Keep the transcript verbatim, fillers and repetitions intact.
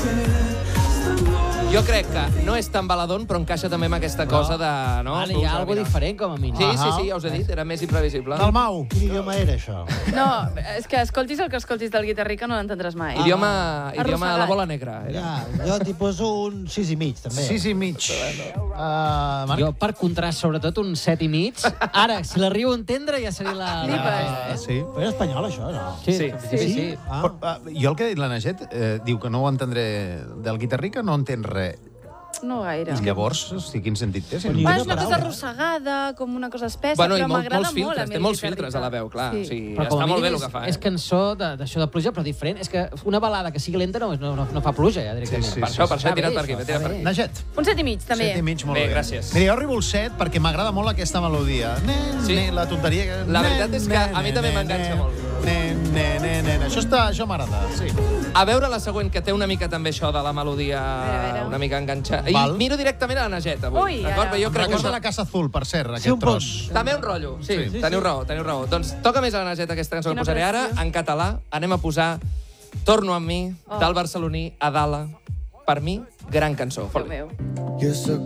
Jo crec que no és tan baladón, però encaixa també amb aquesta cosa de... No? Vale, hi ha alguna diferent, com a mínim. Sí, sí, sí, ja us he dit, era més imprevisible. Dalmau. Quin idioma era, això? No, és que escoltis el que escoltis del Guitarrica no l'entendràs mai. Idioma, idioma de la Arrossegat. bola negra. Era. Ja, jo t'hi poso un sis i mig, també. Sis i mig. Uh, Marc? Jo, per contrast, sobretot un set i mig. Ara, si l'arribo a entendre, ja seria la... Flipes. Uh, sí. Però era espanyol, això, no? Sí, Sí. sí, sí. sí. Ah. Però, uh, jo el que ha dit la Naget, eh, diu que no ho entendré del Guitarrica, no entén res. No gaire. I llavors, hosti, quin sentit té? Si Ni no... Va, una és una cosa paraula. arrossegada, com una cosa espessa, Bueno, i però molt, m'agrada molts molt a filtres, mi té el molts Guitarrica. filtres a la veu, clar. Sí. O sigui, Però com a està molt bé mínim el que fa, és, és eh? cançó de- d'això de pluja, però diferent. És que una balada que sigui lenta no, no, no, no fa pluja, ja, directament. Sí, sí, Per això, per això Està he tirat bé, per aquí, això, he tirat està per bé. aquí. Naget. Un set i mig, també. Set i mig, molt Bé, bé. gràcies. Mira, jo arribo al set perquè m'agrada molt aquesta melodia. Nen, Sí. nen, la tonteria... que- La nen, veritat és que nen, a mi també nen, m'enganxa nen, molt. Nen, nen, nen, nen. Això, està, això m'agrada, sí. A veure la següent, que té una mica també això de la melodia veure, a veure. una mica enganxada. I Val. miro directament a la Naget, avui. Ui, D'acord? ara. Però jo Em crec que recorda això... la Casa Azul, per cert, Sí, aquest un punt. tros. També un rotllo, sí, Sí. sí teniu raó, teniu raó. Doncs toca més a la Naget aquesta cançó que Quina posaré ara, pressió. en català. Anem a posar Torno amb mi, Oh. del barceloní Adala. Per mi, gran cançó. Déu meu. Jo sóc